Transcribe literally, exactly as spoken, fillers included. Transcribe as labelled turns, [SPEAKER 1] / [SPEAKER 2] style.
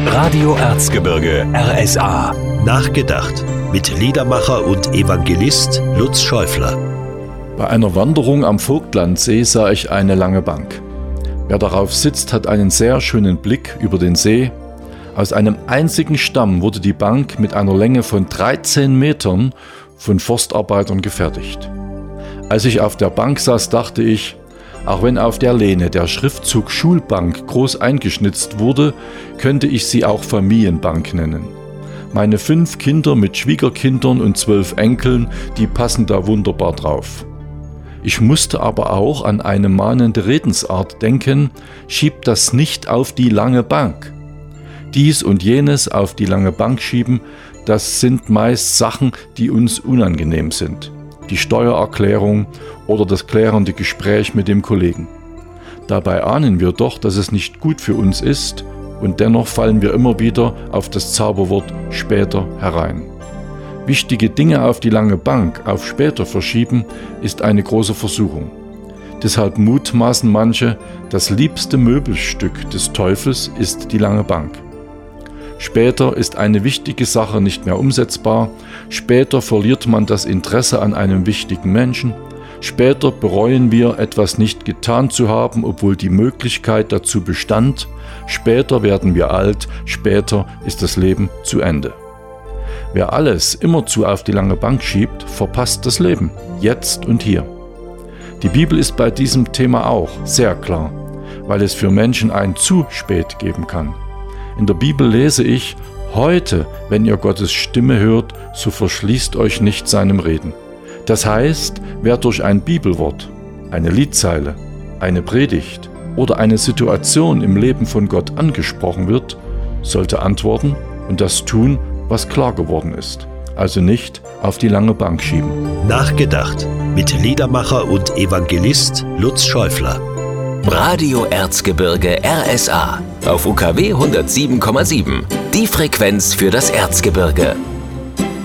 [SPEAKER 1] Radio Erzgebirge R S A.
[SPEAKER 2] Nachgedacht mit Liedermacher und Evangelist Lutz Schäufler.
[SPEAKER 3] Bei einer Wanderung am Vogtlandsee sah ich eine lange Bank. Wer darauf sitzt, hat einen sehr schönen Blick über den See. Aus einem einzigen Stamm wurde die Bank mit einer Länge von dreizehn Metern von Forstarbeitern gefertigt. Als ich auf der Bank saß, dachte ich, auch wenn auf der Lehne der Schriftzug Schulbank groß eingeschnitzt wurde, könnte ich sie auch Familienbank nennen. Meine fünf Kinder mit Schwiegerkindern und zwölf Enkeln, die passen da wunderbar drauf. Ich musste aber auch an eine mahnende Redensart denken: Schiebt das nicht auf die lange Bank. Dies und jenes auf die lange Bank schieben, das sind meist Sachen, die uns unangenehm sind. Die Steuererklärung oder das klärende Gespräch mit dem Kollegen. Dabei ahnen wir doch, dass es nicht gut für uns ist, und dennoch fallen wir immer wieder auf das Zauberwort später herein. Wichtige Dinge auf die lange Bank, auf später verschieben, ist eine große Versuchung. Deshalb mutmaßen manche, das liebste Möbelstück des Teufels ist die lange Bank. Später ist eine wichtige Sache nicht mehr umsetzbar, später verliert man das Interesse an einem wichtigen Menschen, später bereuen wir, etwas nicht getan zu haben, obwohl die Möglichkeit dazu bestand, später werden wir alt, später ist das Leben zu Ende. Wer alles immerzu auf die lange Bank schiebt, verpasst das Leben, jetzt und hier. Die Bibel ist bei diesem Thema auch sehr klar, weil es für Menschen ein zu spät geben kann. In der Bibel lese ich: Heute, wenn ihr Gottes Stimme hört, so verschließt euch nicht seinem Reden. Das heißt, wer durch ein Bibelwort, eine Liedzeile, eine Predigt oder eine Situation im Leben von Gott angesprochen wird, sollte antworten und das tun, was klar geworden ist. Also nicht auf die lange Bank schieben.
[SPEAKER 2] Nachgedacht mit Liedermacher und Evangelist Lutz Schäufler.
[SPEAKER 1] Radio Erzgebirge R S A auf U K W hundertsieben Komma sieben. Die Frequenz für das Erzgebirge.